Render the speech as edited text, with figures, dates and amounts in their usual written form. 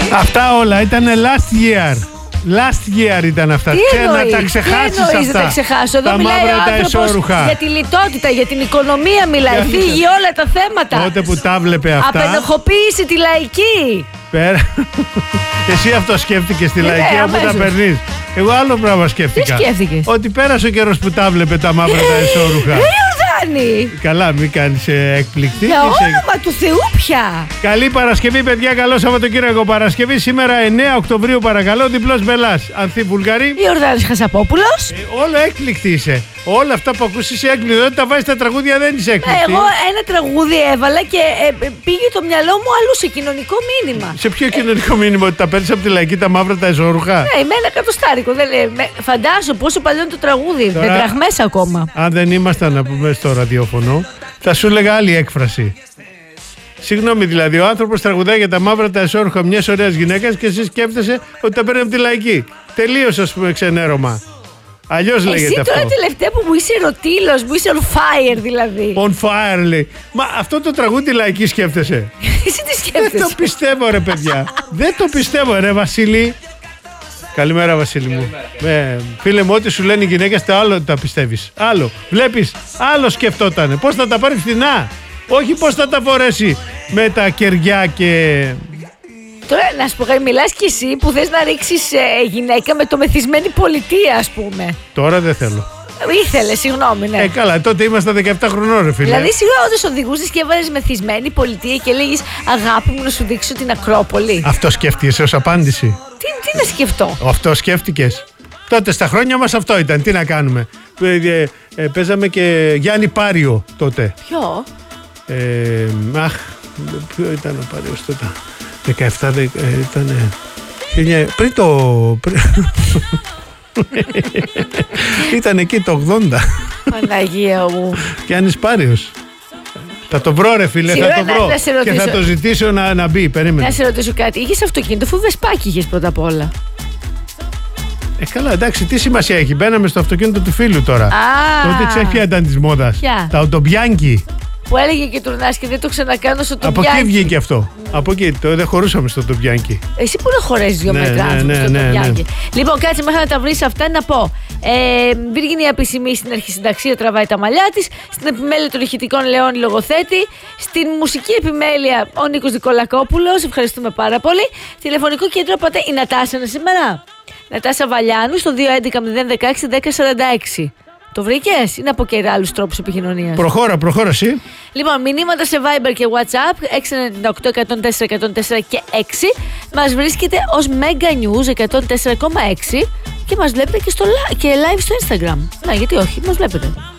Αυτά όλα ήταν last year. Last year ήταν αυτά. Να τα ξεχάσεις αυτά. Τι εννοείς να τα ξεχάσω? Εδώ μιλάει ο άνθρωπος για τη λιτότητα, για την οικονομία μιλάει. Φύγει όλα τα θέματα. Τότε που τα βλέπε αυτά. Απενοχοποίησε τη λαϊκή. Εσύ αυτό σκέφτηκες τη λαϊκή όπου τα περνείς. Εγώ άλλο πράγμα σκέφτηκα. Τι σκέφτηκες? Ότι πέρασε ο καιρός που τα βλέπε τα μαύρα τα εσώρουχα. Καλά, μην κάνεις έκπληκτη. Για όνομα του Θεού πια. Καλή Παρασκευή, παιδιά. Καλό Σαββατοκύριακο. Παρασκευή σήμερα 9 Οκτωβρίου, παρακαλώ. Διπλός Μπελάς. Ανθή Βουλγαρή. Ιορδάνης Χασαπόπουλος. Όλο έκπληκτη είσαι. Όλα αυτά που ακούσεις είσαι έκπληκτη. Δεν τα βάζεις τα τραγούδια, δεν είσαι έκπληκτη. Εγώ ένα τραγούδι έβαλα και πήγε το μυαλό μου αλλού σε κοινωνικό μήνυμα. Σε ποιο κοινωνικό μήνυμα? Ότι τα παίρνεις από τη λαϊκή τα μαύρα τα εσώρουχα? Ναι, με ένα κατοστάρικο. Φαντάζομαι πόσο παλιό είναι το τραγούδι. Με δραχμές ακόμα. Αν δεν ήμασταν να πούμε στο ραδιόφωνο, θα σου έλεγα άλλη έκφραση. Συγγνώμη, δηλαδή, ο άνθρωπος τραγουδάει για τα μαύρα τα εσώρουχα μιας ωραίας γυναίκας και εσύ σκέφτεσαι ότι τα παίρνει από τη λαϊκή. Τελείως, ας πούμε, ξενέρωμα. Αλλιώς λέγεται αυτό. Εσύ τώρα τελευταία που μου είσαι ρωτήλος, μου είσαι on fire δηλαδή. On fire λέει. Μα αυτό το τραγούδι λαϊκή σκέφτεσαι? Εσύ τι σκέφτεσαι? Δεν το πιστεύω ρε παιδιά. Δεν το πιστεύω ρε Βασίλη. Καλημέρα Βασίλη μου. Φίλε μου, ό,τι σου λένε οι γυναίκες το άλλο τα πιστεύεις. Άλλο. Βλέπεις, άλλο σκεφτότανε. Πώς θα τα πάρει φθηνά. Όχι πώς θα τα φορέσει με τα κεριά και... Τώρα να σου πω κάτι, μιλάς κι εσύ που θες να ρίξεις γυναίκα με το μεθυσμένη πολιτεία, ας πούμε. Τώρα δεν θέλω. Ήθελε, συγγνώμη, ναι. Καλά, τότε ήμασταν 17 χρονών, ρε φίλε. Δηλαδή, συγγνώμη, όταν οδηγούσες και έβαλες μεθυσμένη πολιτεία και λέγεις αγάπη μου να σου δείξω την Ακρόπολη. Αυτό σκέφτηκες ως απάντηση? Τι να σκεφτώ? Αυτό σκέφτηκες. Τότε στα χρόνια μας αυτό ήταν. Τι να κάνουμε. Παίζαμε και Γιάννη Πάριο τότε. Ποιο? Ποιο ήταν ο Πάριος τότε? 17 ήταν. Πριν το. Ήταν εκεί το 80. Παναγία μου. Γιάννης Πάριος. Θα το βρω ρε φίλε, θα το βρω. Και θα το ζητήσω να μπει. Περίμενε. Να σε ρωτήσω κάτι. Είχες αυτοκίνητο, αφού Βεσπάκι είχες πρώτα απ' όλα? Καλά, εντάξει, τι σημασία έχει. Μπαίναμε στο αυτοκίνητο του φίλου τώρα. Τότε ξέρεις ποια ήταν της μόδας? Τα οντομπιάνκι. Που έλεγε και τουρνάς και δεν το ξανακάνω στο Τομπιάνκι. Από εκεί βγήκε αυτό. Από εκεί, δεν χωρούσαμε στο Τομπιάνκι. Εσύ που να χωρέσεις 2 μέτρα άνθρωποι στο Τομπιάνκι. Λοιπόν, κάτσε μέχρι να τα βρεις αυτά να πω. Βίργινη επισημή στην αρχισυνταξία τραβάει τα μαλλιά της. Στην επιμέλεια των ηχητικών Λεόνι λογοθέτη. Στην μουσική επιμέλεια ο Νίκος Δικολακόπουλος. Ευχαριστούμε πάρα πολύ. Τηλεφωνικό κέντρο πάτε η Νατάσα είναι σήμερα. Νατάσα Βαλιάνου στο 211-016-1046. Το βρήκες ή να πω και άλλους τρόπους επικοινωνίας? Προχώρα εσύ. Λοιπόν, μηνύματα σε Viber και WhatsApp 698-104-104 και 6. Μας βρίσκεται ως Mega News 104,6 και μας βλέπετε και live στο Instagram. Να, γιατί όχι, μας βλέπετε.